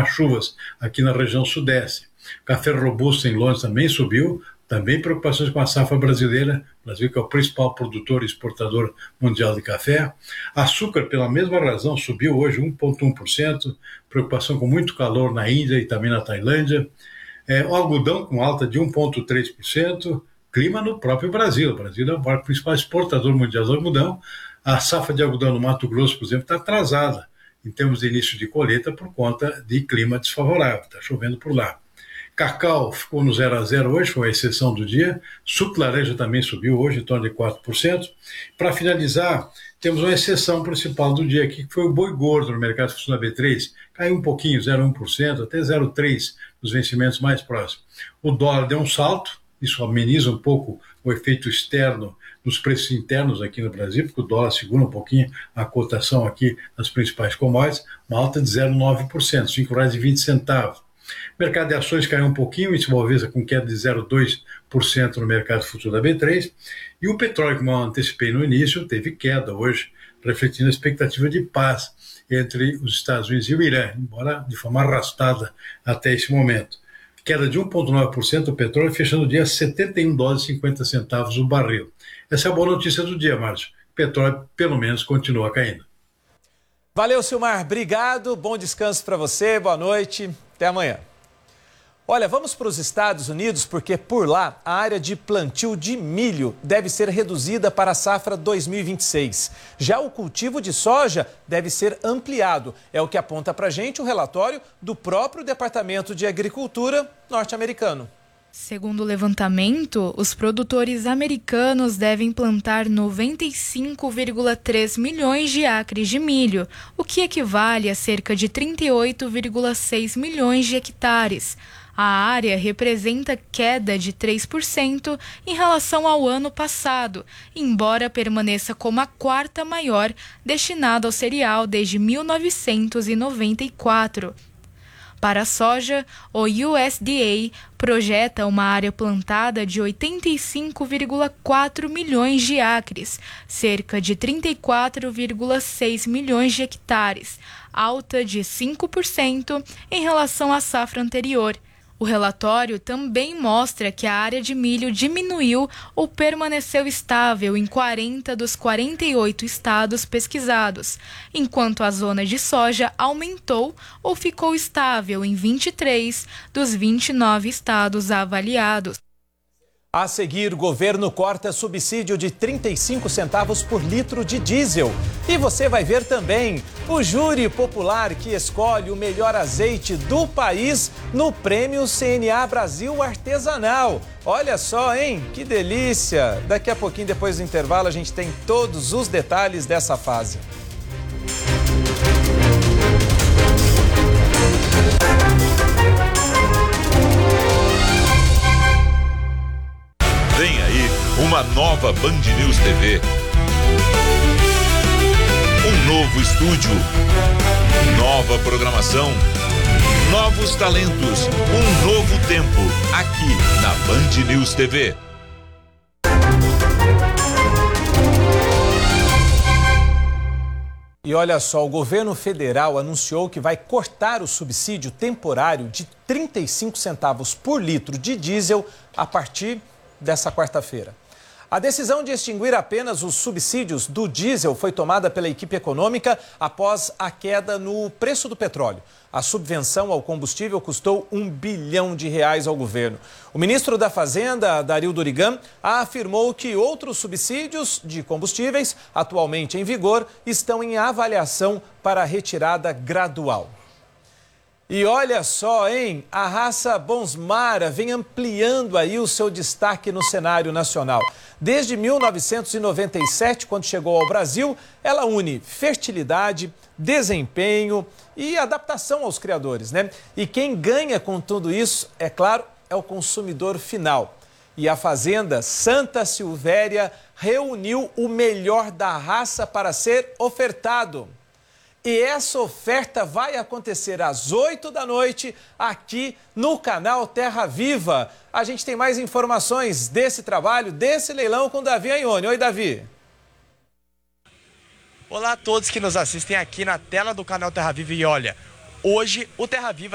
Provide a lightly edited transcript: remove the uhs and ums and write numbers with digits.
as chuvas aqui na região sudeste. Café robusto em Londres também subiu, também preocupações com a safra brasileira, o Brasil que é o principal produtor e exportador mundial de café. Açúcar, pela mesma razão, subiu hoje 1,1%, preocupação com muito calor na Índia e também na Tailândia. O algodão com alta de 1,3%, clima no próprio Brasil. O Brasil é o principal exportador mundial de algodão. A safra de algodão no Mato Grosso, por exemplo, está atrasada em termos de início de colheita por conta de clima desfavorável, está chovendo por lá. Cacau ficou no 0 a 0 hoje, foi a exceção do dia. Suco de laranja também subiu hoje, em torno de 4%. Para finalizar, temos uma exceção principal do dia aqui, que foi o boi gordo no mercado futuro da B3. Caiu um pouquinho, 0,1%, até 0,3% nos vencimentos mais próximos. O dólar deu um salto, isso ameniza um pouco o efeito externo nos preços internos aqui no Brasil, porque o dólar segura um pouquinho a cotação aqui nas principais commodities, uma alta de 0,9%, R$ 5,20. O mercado de ações caiu um pouquinho, índice Bovespa com queda de 0,2% no mercado futuro da B3, e o petróleo, como eu antecipei no início, teve queda hoje, refletindo a expectativa de paz entre os Estados Unidos e o Irã, embora de forma arrastada até esse momento. Queda de 1,9% do petróleo, fechando o dia a $71,50 o barril. Essa é a boa notícia do dia, Márcio. O petróleo, pelo menos, continua caindo. Valeu, Silmar. Obrigado. Bom descanso para você. Boa noite. Até amanhã. Olha, vamos para os Estados Unidos porque por lá a área de plantio de milho deve ser reduzida para a safra 2026. Já o cultivo de soja deve ser ampliado. É o que aponta para a gente o relatório do próprio Departamento de Agricultura norte-americano. Segundo o levantamento, os produtores americanos devem plantar 95,3 milhões de acres de milho, o que equivale a cerca de 38,6 milhões de hectares. A área representa queda de 3% em relação ao ano passado, embora permaneça como a quarta maior destinada ao cereal desde 1994. Para a soja, o USDA projeta uma área plantada de 85,4 milhões de acres, cerca de 34,6 milhões de hectares, alta de 5% em relação à safra anterior. O relatório também mostra que a área de milho diminuiu ou permaneceu estável em 40 dos 48 estados pesquisados, enquanto a zona de soja aumentou ou ficou estável em 23 dos 29 estados avaliados. A seguir, o governo corta subsídio de 35 centavos por litro de diesel. E você vai ver também o júri popular que escolhe o melhor azeite do país no Prêmio CNA Brasil Artesanal. Olha só, hein? Que delícia! Daqui a pouquinho, depois do intervalo, a gente tem todos os detalhes dessa fase. Vem aí uma nova Band News TV. Um novo estúdio, nova programação, novos talentos, um novo tempo, aqui na Band News TV. E olha só, o governo federal anunciou que vai cortar o subsídio temporário de 35 centavos por litro de diesel a partir dessa quarta-feira. A decisão de extinguir apenas os subsídios do diesel foi tomada pela equipe econômica após a queda no preço do petróleo. A subvenção ao combustível custou R$1 bilhão ao governo. O ministro da Fazenda, Dario Durigan, afirmou que outros subsídios de combustíveis atualmente em vigor estão em avaliação para retirada gradual. E olha só, hein? A raça Bonsmara vem ampliando aí o seu destaque no cenário nacional. Desde 1997, quando chegou ao Brasil, ela une fertilidade, desempenho e adaptação aos criadores, né? E quem ganha com tudo isso, é claro, é o consumidor final. E a fazenda Santa Silvéria reuniu o melhor da raça para ser ofertado. E essa oferta vai acontecer às 8 da noite aqui no canal Terra Viva. A gente tem mais informações desse trabalho, desse leilão com Davi Aione. Oi, Davi. Olá a todos que nos assistem aqui na tela do canal Terra Viva. E olha, hoje o Terra Viva